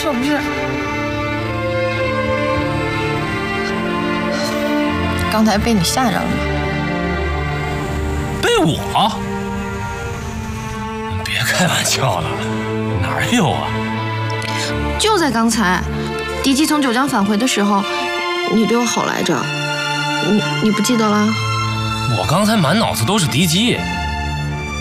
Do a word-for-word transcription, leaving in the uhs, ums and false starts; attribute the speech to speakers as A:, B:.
A: 是不是？刚才被你吓着了吗？
B: 被我？别开玩笑了，哪有啊？
C: 就在刚才，狄姬从九江返回的时候，你对我吼来着，你你不记得了？
B: 我刚才满脑子都是狄姬。